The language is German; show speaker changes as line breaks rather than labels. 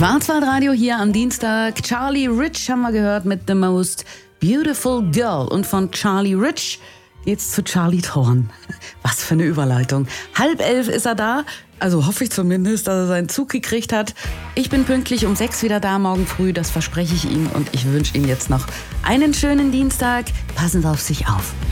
Schwarzwaldradio hier am Dienstag. Charlie Rich haben wir gehört mit The Most Beautiful Girl. Und von Charlie Rich geht's zu Charlie Thorn. Was für eine Überleitung. 10:30 ist er da. Also hoffe ich zumindest, dass er seinen Zug gekriegt hat. Ich bin pünktlich um 6 wieder da morgen früh. Das verspreche ich ihm. Und ich wünsche ihm jetzt noch einen schönen Dienstag. Passen Sie auf sich auf.